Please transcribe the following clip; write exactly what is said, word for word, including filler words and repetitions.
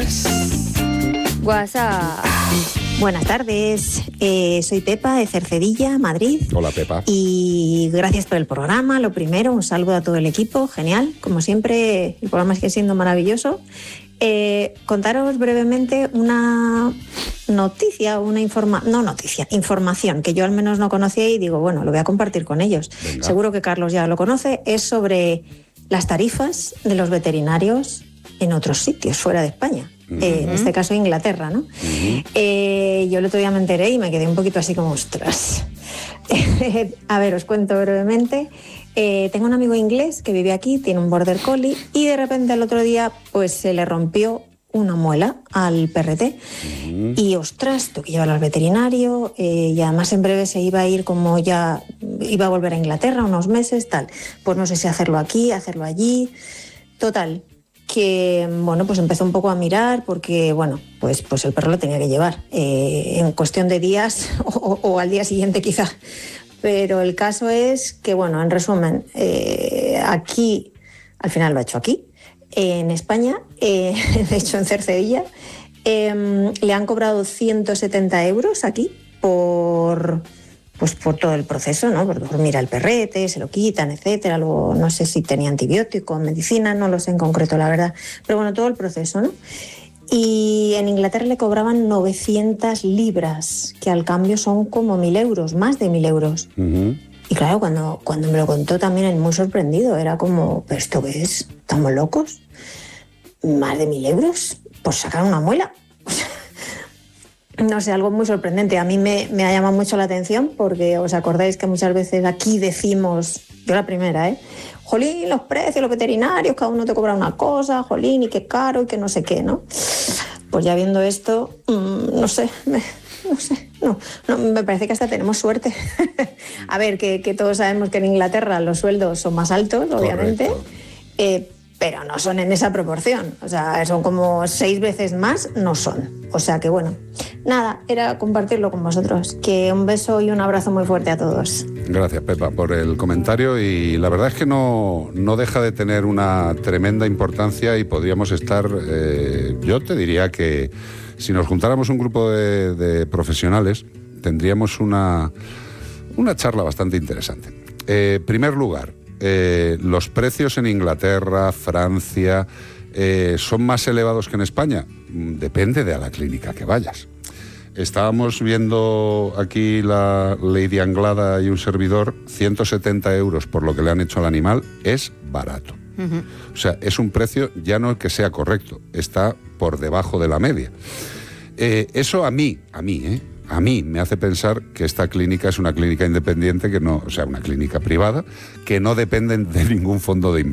WhatsApp. Buenas tardes, eh, soy Pepa de Cercedilla, Madrid. Hola, Pepa. Y gracias por el programa. Lo primero, un saludo a todo el equipo, genial. Como siempre, el programa sigue siendo maravilloso. Eh, contaros brevemente una noticia, una informa no noticia, información que yo al menos no conocía y digo, bueno, lo voy a compartir con ellos. Venga. Seguro que Carlos ya lo conoce. Es sobre las tarifas de los veterinarios en otros sitios, fuera de España. Uh-huh. Eh, en este caso Inglaterra, ¿no? Uh-huh. Eh, yo el otro día me enteré y me quedé un poquito así como, ostras. A ver, os cuento brevemente. Eh, tengo un amigo inglés que vive aquí, tiene un border collie y de repente el otro día pues se le rompió una muela al perrete. Uh-huh. Y ostras, tuve que llevarlo al veterinario eh, y además en breve se iba a ir, como ya iba a volver a Inglaterra unos meses, tal. Pues no sé si hacerlo aquí, hacerlo allí. Total, que bueno, pues empezó un poco a mirar porque bueno, pues, pues el perro lo tenía que llevar eh, en cuestión de días o, o al día siguiente quizá. Pero el caso es que, bueno, en resumen, eh, aquí, al final lo ha hecho aquí, eh, en España, eh, de hecho en Cercedilla, eh, le han cobrado ciento setenta euros aquí por, pues por todo el proceso, ¿no? Por dormir al perrete, se lo quitan, etcétera. Luego no sé si tenía antibiótico, medicina, no lo sé en concreto, la verdad. Pero bueno, todo el proceso, ¿no? Y en Inglaterra le cobraban novecientas libras, que al cambio son como mil euros, más de mil euros. Uh-huh. Y claro, cuando, cuando me lo contó también él muy sorprendido, era como, ¿pero esto qué es? ¿Estamos locos? ¿Más de mil euros? ¿Por sacar una muela? No sé, algo muy sorprendente. A mí me, me ha llamado mucho la atención porque os acordáis que muchas veces aquí decimos, yo la primera, ¿eh? Jolín, los precios, los veterinarios, cada uno te cobra una cosa, jolín, y qué caro, y qué no sé qué, ¿no? Pues ya viendo esto, mmm, no sé, me, no sé, no, no, me parece que hasta tenemos suerte. A ver, que, que todos sabemos que en Inglaterra los sueldos son más altos, obviamente, eh, pero no son en esa proporción. O sea, son como seis veces más, no son. O sea que bueno, nada, era compartirlo con vosotros. Que un beso y un abrazo muy fuerte a todos. Gracias, Pepa, por el comentario y la verdad es que no, no deja de tener una tremenda importancia y podríamos estar, eh, yo te diría que si nos juntáramos un grupo de, de profesionales tendríamos una, una charla bastante interesante. En eh, primer lugar, eh, los precios en Inglaterra, Francia, eh, ¿son más elevados que en España? Depende de a la clínica que vayas. Estábamos viendo aquí la Lady Anglada y un servidor, ciento setenta euros por lo que le han hecho al animal, es barato. Uh-huh. O sea, es un precio ya no que sea correcto, está por debajo de la media. Eh, eso a mí, a mí, ¿eh? A mí me hace pensar que esta clínica es una clínica independiente, que no, o sea, una clínica privada, que no depende de ningún fondo de inversión.